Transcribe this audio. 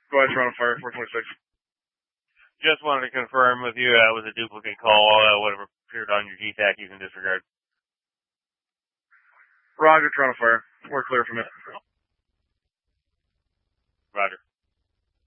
Go ahead, Toronto Fire, 426. Just wanted to confirm with you it was a duplicate call. Whatever appeared on your GTAC, you can disregard. Roger, Toronto Fire. We're clear from it. Roger.